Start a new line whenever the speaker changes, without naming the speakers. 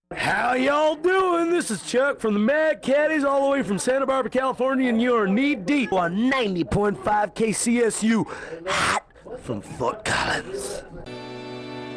How y'all doing? This is Chuck from the Mad Caddies, all the way from Santa Barbara, California, and you're knee-deep on 90.5 KCSU, hot from Fort Collins.